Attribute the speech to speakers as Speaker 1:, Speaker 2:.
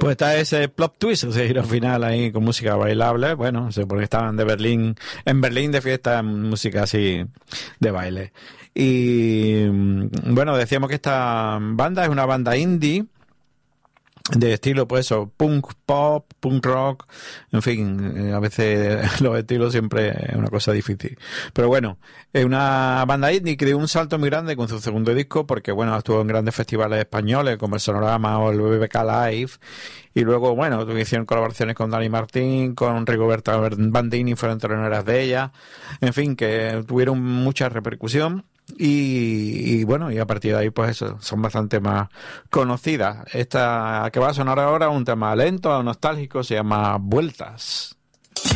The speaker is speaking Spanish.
Speaker 1: Pues está ese plot twist, ese giro final ahí con música bailable. Bueno, porque estaban en Berlín de fiesta, música así de baile. Y bueno, decíamos que esta banda es una banda indie de estilo, pues eso, punk pop, punk rock, en fin, a veces los estilos siempre es una cosa difícil. Pero bueno, es una banda indie que dio un salto muy grande con su segundo disco, porque bueno, estuvo en grandes festivales españoles como el Sonorama o el BBK Live, y luego, bueno, hicieron colaboraciones con Dani Martín, con Rigoberta Bandini, fueron teloneras de ella, en fin, que tuvieron mucha repercusión. Y bueno, y a partir de ahí pues eso, son bastante más conocidas. Esta que va a sonar ahora, un tema lento, nostálgico, se llama Vueltas.